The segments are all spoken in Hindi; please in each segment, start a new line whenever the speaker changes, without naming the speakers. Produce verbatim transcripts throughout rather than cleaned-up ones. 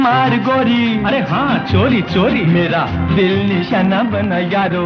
मार गोरी, अरे हाँ चोरी चोरी, मेरा दिल निशाना बना यारो।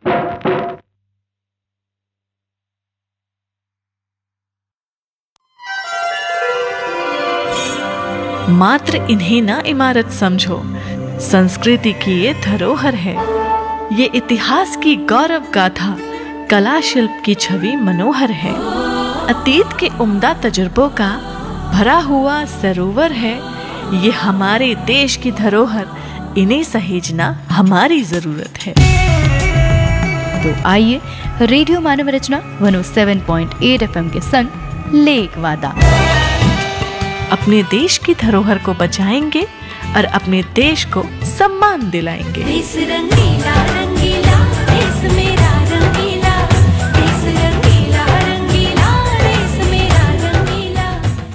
मात्र इन्हें ना इमारत समझो, संस्कृति की ये धरोहर है। ये इतिहास की गौरव गाथा, कला शिल्प की छवि मनोहर है। अतीत के उम्दा तजुर्बों का भरा हुआ सरोवर है। ये हमारे देश की धरोहर, इन्हें सहेजना हमारी जरूरत है।
तो आइए रेडियो मानव रचना एक सौ सात पॉइंट आठ एफएम के संग लेक वादा
अपने देश की धरोहर को बचाएंगे और अपने देश को सम्मान दिलाएंगे।
देश रंगीला रंगीला, देश मेरा रंगीला, देश रंगीला रंगीला, देश मेरा रंगीला।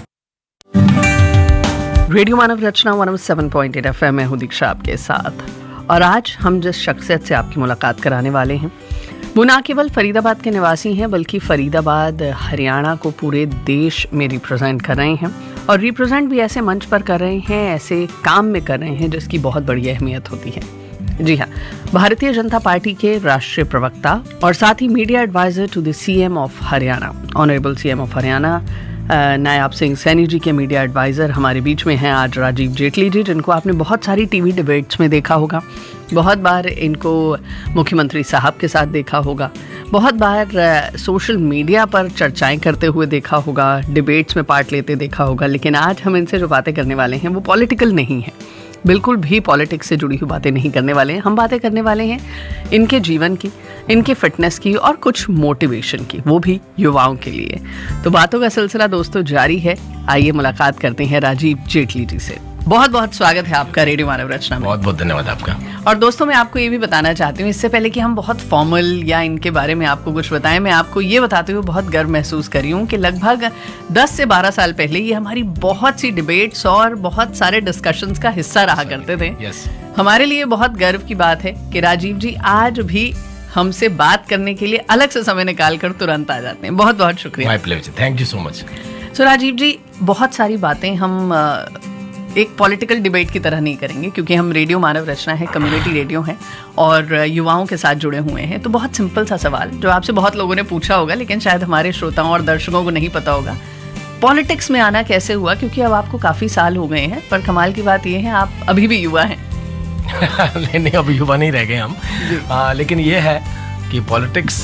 रेडियो मानव रचना एक सौ सात पॉइंट आठ एफएम में हूँ दीक्षा आपके साथ। और आज हम जिस शख्सियत से आपकी मुलाकात कराने वाले हैं वो ना केवल फरीदाबाद के निवासी हैं, बल्कि फरीदाबाद हरियाणा को पूरे देश में रिप्रेजेंट कर रहे हैं। और रिप्रेजेंट भी ऐसे मंच पर कर रहे हैं, ऐसे काम में कर रहे हैं जिसकी बहुत बड़ी अहमियत होती है। जी हाँ, भारतीय जनता पार्टी के राष्ट्रीय प्रवक्ता और साथ ही media adviser to the CM of Haryana, honourable CM of Haryana Nayab Singh Saini ji के मीडिया एडवाइज़र हमारे बीच में हैं आज राजीव जेटली जी, जिनको आपने बहुत सारी टीवी डिबेट्स में देखा होगा, बहुत बार इनको मुख्यमंत्री साहब के साथ देखा होगा, बहुत बार सोशल मीडिया पर चर्चाएं करते हुए देखा होगा, डिबेट्स में पार्ट लेते देखा होगा। लेकिन आज हम इनसे जो बातें करने वाले हैं वो पॉलिटिकल नहीं है, बिल्कुल भी पॉलिटिक्स से जुड़ी हुई बातें नहीं करने वाले हैं। हम बातें करने वाले हैं इनके जीवन की, इनके फिटनेस की और कुछ मोटिवेशन की, वो भी युवाओं के लिए। तो बातों का सिलसिला दोस्तों जारी है। आइए मुलाकात करते हैं राजीव जेटली जी से। बहुत बहुत स्वागत है आपका रेडियो मानव रचना में।
बहुत बहुत धन्यवाद आपका।
और दोस्तों मैं आपको ये भी बताना चाहती हूँ, इससे पहले कि हम बहुत फॉर्मल या इनके बारे में आपको कुछ बताएं, मैं आपको ये बताते हुए बहुत गर्व महसूस करी हूँ कि लगभग दस से बारह साल पहले ये हमारी बहुत सी डिबेट्स और बहुत सारे डिस्कशंस का हिस्सा रहा करते थे।
yes.
हमारे लिए बहुत गर्व की बात है कि राजीव जी आज भी हमसे बात करने के लिए अलग से समय निकाल कर तुरंत आ जाते हैं। बहुत बहुत शुक्रिया।
My pleasure, thank you so much.
सो राजीव जी, बहुत सारी बातें हम एक पॉलिटिकल डिबेट की तरह नहीं करेंगे, क्योंकि हम रेडियो मानव रचना है, कम्युनिटी रेडियो है और युवाओं के साथ जुड़े हुए हैं। तो बहुत सिंपल सा सवाल जो आपसे बहुत लोगों ने पूछा होगा, लेकिन शायद हमारे श्रोताओं और दर्शकों को नहीं पता होगा, पॉलिटिक्स में आना कैसे हुआ? क्योंकि अब आपको काफ़ी साल हो गए हैं, पर कमाल की बात यह है आप अभी भी युवा हैं।
नहीं नहीं, अभी युवा नहीं रह गए हम। आ, लेकिन ये है कि पॉलिटिक्स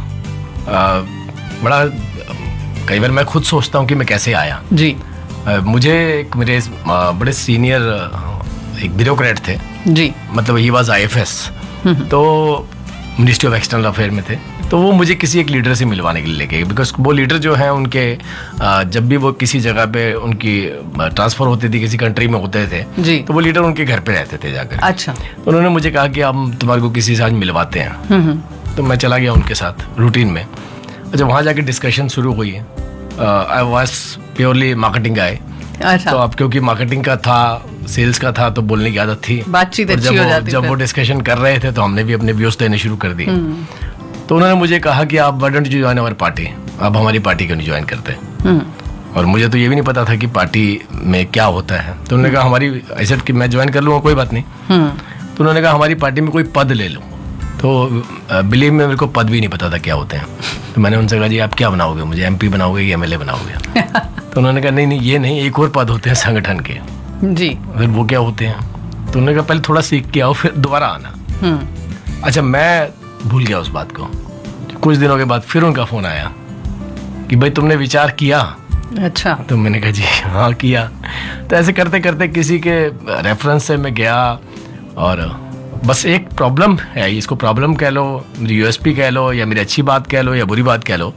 बड़ा, कई बार मैं खुद सोचता हूँ कि मैं कैसे आया।
जी।
मुझे एक मेरे बड़े सीनियर एक ब्यूरोक्रेट थे
जी,
मतलब ही वाज आईएफएस, तो मिनिस्ट्री ऑफ एक्सटर्नल अफेयर में थे। तो वो मुझे किसी एक लीडर से मिलवाने के लिए लेके, बिकॉज वो लीडर जो है उनके जब भी वो किसी जगह पे उनकी ट्रांसफर होती थी, किसी कंट्री में होते थे जी, तो वो लीडर उनके घर पे रहते थे जाकर। अच्छा। तो उन्होंने मुझे कहा कि हम तुम्हारे को किसी से आज मिलवाते हैं। तो मैं चला गया उनके साथ रूटीन में। अच्छा, वहाँ जाके डिस्कशन शुरू हुई है। I was purely marketing guy. अच्छा। तो अब क्योंकि मार्केटिंग का था, सेल्स का था, तो बोलने की आदत थी, बातचीत अच्छी हो जाती। जब वो डिस्कशन कर रहे थे तो हमने भी अपने व्यूज देने शुरू कर दिए। तो उन्होंने मुझे कहा कि आप why don't you join our party, आप हमारी पार्टी क्यों नहीं ज्वाइन करते? और मुझे तो ये भी नहीं पता था कि पार्टी में क्या होता है। तो उन्होंने कहा हमारी, ऐसा कि मैं ज्वाइन कर लूँगा कोई बात नहीं। तो उन्होंने कहा हमारी पार्टी में कोई पद ले लो। तो बिलीव में मेरे को पद भी नहीं पता था क्या होते हैं। तो मैंने उनसे कहा जी आप क्या बनाओगे, मुझे एमपी बनाओगे या एमएलए बनाओगे? तो उन्होंने कहा नहीं नहीं, ये नहीं, एक और पद होते हैं संगठन के। जी। फिर वो क्या होते हैं? तो उन्होंने कहा पहले थोड़ा सीख के आओ, फिर दोबारा आना। अच्छा, मैं भूल गया उस बात को। कुछ दिनों के बाद फिर उनका फोन आया कि भाई तुमने विचार किया? अच्छा। तो मैंने कहा जी हाँ किया। तो ऐसे करते करते किसी के रेफरेंस से मैं गया, और बस एक प्रॉब्लम है, इसको प्रॉब्लम कह लो, मेरी यूएसपी कह लो, या मेरी अच्छी बात कह लो, या बुरी बात कह लो,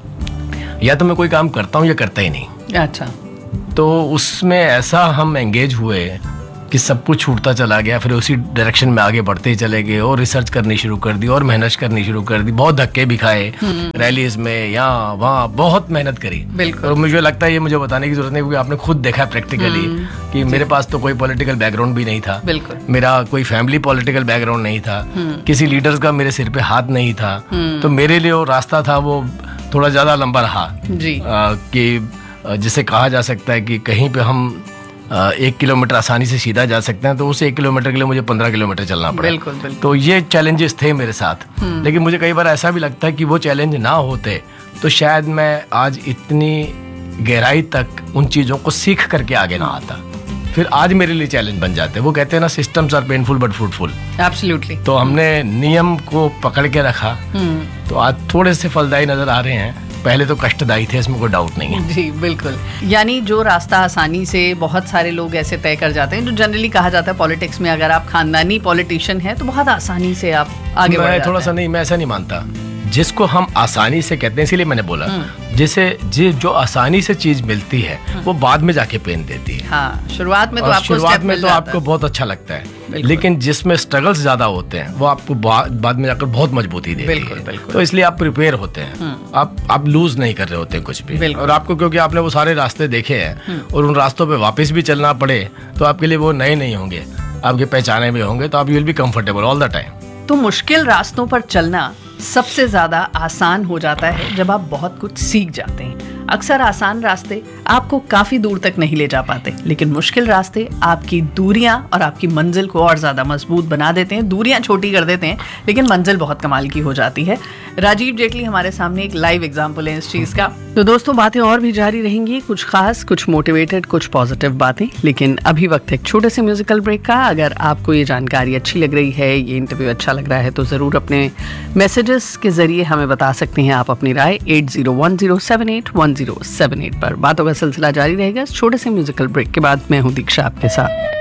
या तो मैं कोई काम करता हूँ या करता ही नहीं। अच्छा। तो उसमें ऐसा हम एंगेज हुए कि सब कुछ छूटता चला गया। फिर उसी डायरेक्शन में आगे बढ़ते ही चले गए और रिसर्च करनी शुरू कर दी और मेहनत करनी शुरू कर दी। बहुत धक्के भी खाए रैलीज में, यहाँ वहाँ बहुत मेहनत करी। बिल्कुल। और मुझे लगता है ये मुझे बताने की जरूरत नहीं, क्योंकि आपने खुद देखा है प्रैक्टिकली कि मेरे पास तो कोई पॉलिटिकल बैकग्राउंड भी नहीं था। बिल्कुल। मेरा कोई फैमिली पॉलिटिकल बैकग्राउंड नहीं था, किसी लीडर्स का मेरे सिर पे हाथ नहीं था। तो मेरे लिए वो रास्ता था वो थोड़ा ज्यादा लंबा रहा जी, कि जिसे कहा जा सकता है कि कहीं पे हम अ, एक किलोमीटर आसानी से सीधा जा सकते हैं, तो उस एक किलोमीटर के लिए मुझे पंद्रह किलोमीटर चलना पड़ा।
बिल्कुल, बिल्कुल।
तो ये चैलेंजेस थे मेरे साथ, लेकिन मुझे कई बार ऐसा भी लगता है कि वो चैलेंज ना होते तो शायद मैं आज इतनी गहराई तक उन चीज़ों को सीख करके आगे ना आता, फिर आज मेरे लिए चैलेंज बन जाते हैं। वो कहते हैं ना, systems are painful but fruitful.
Absolutely.
तो हमने नियम को पकड़ के रखा, तो आज थोड़े से फलदायी नजर आ रहे हैं, पहले तो कष्टदायी थे, इसमें कोई डाउट नहीं है।
जी बिल्कुल। यानी जो रास्ता आसानी से बहुत सारे लोग ऐसे तय कर जाते हैं, जो जनरली कहा जाता है पॉलिटिक्स में, अगर आप खानदानी पॉलिटिशियन हैं तो बहुत आसानी से आप आगे बढ़
मैं
जाते
थोड़ा सा
हैं।
नहीं, मैं ऐसा नहीं मानता। जिसको हम आसानी से कहते हैं, इसीलिए मैंने बोला, जिसे जे जो आसानी से चीज मिलती है वो बाद में जाके पेन देती है।
हाँ, शुरुआत में तो
और
आपको
शुरुआत
step
में
मिल
तो
जाता
आपको
है।
बहुत अच्छा लगता है,
बिल्कुल।
लेकिन जिसमें स्ट्रगल्स ज्यादा होते हैं वो आपको बा- बाद में जाकर बहुत मजबूती देती
बिल्कुल,
है।
बिल्कुल।
तो इसलिए आप प्रिपेयर होते हैं, आप आप लूज नहीं कर रहे होते कुछ भी।
बिल्कुल।
और आपको, क्योंकि आपने वो सारे रास्ते देखे हैं और उन रास्तों पे वापस भी चलना पड़े तो आपके लिए वो नए नहीं होंगे, आपके पहचाने में होंगे, तो आप you will be comfortable all the time.
तो मुश्किल रास्तों पर चलना सबसे ज्यादा आसान हो जाता है जब आप बहुत कुछ सीख जाते हैं। अक्सर आसान रास्ते आपको काफी दूर तक नहीं ले जा पाते, लेकिन मुश्किल रास्ते आपकी दूरियां और आपकी मंजिल को और ज्यादा मजबूत बना देते हैं। दूरियां छोटी कर देते हैं, लेकिन मंजिल बहुत कमाल की हो जाती है। राजीव जेटली हमारे सामने एक लाइव एग्जाम्पल है इस चीज का। तो दोस्तों, बातें और भी जारी रहेंगी, कुछ खास, कुछ मोटिवेटेड, कुछ पॉजिटिव बातें, लेकिन अभी वक्त है एक छोटे से म्यूजिकल ब्रेक का। अगर आपको ये जानकारी अच्छी लग रही है, ये इंटरव्यू अच्छा लग रहा है, तो जरूर अपने मैसेजेस के जरिए हमें बता सकते हैं आप अपनी राय eight zero one zero seven eight one zero seven eight पर। बातों का सिलसिला जारी रहेगा इस छोटे से म्यूजिकल ब्रेक के बाद। मैं हूं दीक्षा आपके साथ।